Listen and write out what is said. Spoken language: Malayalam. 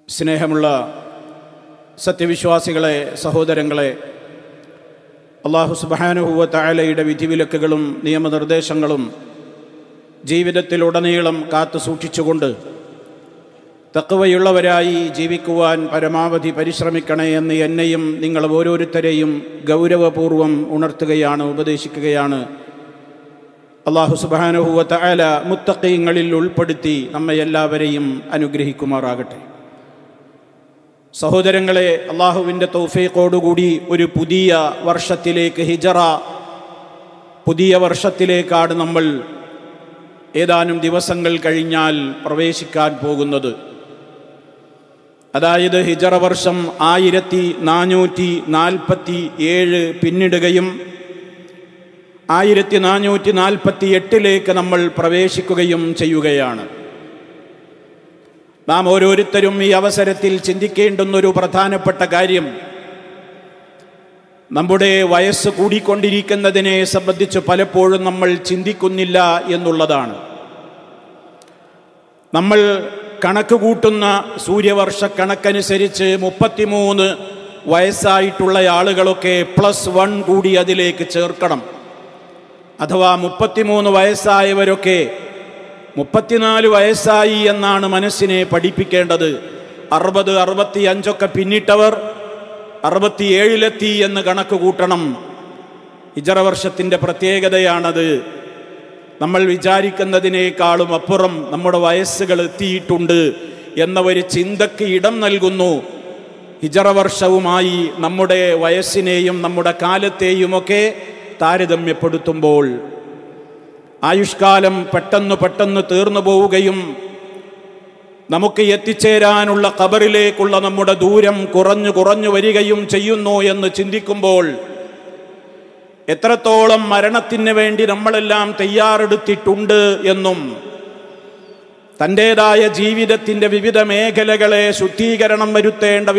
സ്നേഹമുള്ള സത്യവിശ്വാസികളെ, സഹോദരങ്ങളെ, അല്ലാഹു സുബ്ഹാനഹു വ തആലയുടെ വിധിവിലക്കുകളും നിയമനിർദ്ദേശങ്ങളും ജീവിതത്തിലുടനീളം കാത്തു സൂക്ഷിച്ചുകൊണ്ട് തഖ്വയുള്ളവരായി ജീവിക്കുവാൻ പരമാവധി പരിശ്രമിക്കണേ എന്ന് എന്നെയും നിങ്ങൾ ഓരോരുത്തരെയും ഗൗരവപൂർവം ഉണർത്തുകയാണ്, ഉപദേശിക്കുകയാണ്. അല്ലാഹു സുബ്ഹാനഹു വ തആല മുത്തഖീങ്ങളിൽ ഉൾപ്പെടുത്തി നമ്മെ എല്ലാവരെയും അനുഗ്രഹിക്കുമാറാകട്ടെ. സഹോദരങ്ങളെ, അള്ളാഹുവിൻ്റെ തൗഫീഖോടുകൂടി ഒരു പുതിയ വർഷത്തിലേക്ക്, ഹിജറ പുതിയ വർഷത്തിലേക്കാണ് നമ്മൾ ഏതാനും ദിവസങ്ങൾ കഴിഞ്ഞാൽ പ്രവേശിക്കാൻ പോകുന്നത്. അതായത് ഹിജറ വർഷം 1447 പിന്നിടുകയും 1448 നമ്മൾ പ്രവേശിക്കുകയും ചെയ്യുകയാണ്. നാം ഓരോരുത്തരും ഈ അവസരത്തിൽ ചിന്തിക്കേണ്ടുന്നൊരു പ്രധാനപ്പെട്ട കാര്യം, നമ്മുടെ വയസ്സ് കൂടിക്കൊണ്ടിരിക്കുന്നതിനെ സംബന്ധിച്ച് പലപ്പോഴും നമ്മൾ ചിന്തിക്കുന്നില്ല എന്നുള്ളതാണ്. നമ്മൾ കണക്ക് കൂട്ടുന്ന സൂര്യവർഷ കണക്കനുസരിച്ച് 33 വയസ്സായിട്ടുള്ള ആളുകളൊക്കെ +1 കൂടി അതിലേക്ക് ചേർക്കണം. അഥവാ 33 വയസ്സായവരൊക്കെ 34 വയസ്സായി എന്നാണ് മനസ്സിനെ പഠിപ്പിക്കേണ്ടത്. 60, 65 പിന്നിട്ടവർ 67 എന്ന് കണക്ക് കൂട്ടണം. ഹിജറ വർഷത്തിൻ്റെ പ്രത്യേകതയാണത്. നമ്മൾ വിചാരിക്കുന്നതിനേക്കാളും അപ്പുറം നമ്മുടെ വയസ്സുകൾ എത്തിയിട്ടുണ്ട് എന്ന ഒരു ചിന്തയ്ക്ക് ഇടം നൽകുന്നു. ഹിജറ വർഷവുമായി നമ്മുടെ വയസ്സിനെയും നമ്മുടെ കാലത്തെയുമൊക്കെ താരതമ്യപ്പെടുത്തുമ്പോൾ ആയുഷ്കാലം പെട്ടെന്ന് തീർന്നു പോവുകയും നമുക്ക് എത്തിച്ചേരാനുള്ള ഖബറിലേക്കുള്ള നമ്മുടെ ദൂരം കുറഞ്ഞു വരികയും ചെയ്യുന്നു എന്ന് ചിന്തിക്കുമ്പോൾ എത്രത്തോളം മരണത്തിന് വേണ്ടി നമ്മളെല്ലാം തയ്യാറെടുത്തിട്ടുണ്ട് എന്നും തൻ്റേതായ ജീവിതത്തിൻ്റെ വിവിധ മേഖലകളെ ശുദ്ധീകരണം വരുത്തേണ്ട